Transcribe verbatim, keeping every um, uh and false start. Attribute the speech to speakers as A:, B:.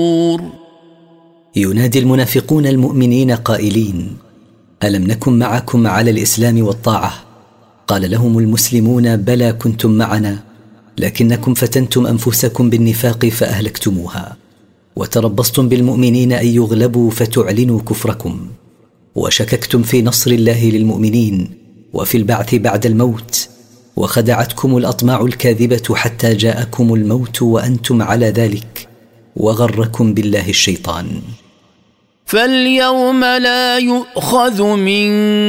A: ينادي المنافقون المؤمنين قائلين: ألم نكن معكم على الإسلام والطاعة؟ قال لهم المسلمون: بلى كنتم معنا، لكنكم فتنتم أنفسكم بالنفاق فأهلكتموها، وتربصتم بالمؤمنين أن يغلبوا فتعلنوا كفركم، وشككتم في نصر الله للمؤمنين وفي البعث بعد الموت، وخدعتكم الأطماع الكاذبة حتى جاءكم الموت وأنتم على ذلك، وغركم بالله الشيطان.
B: فاليوم لا يؤخذ منكم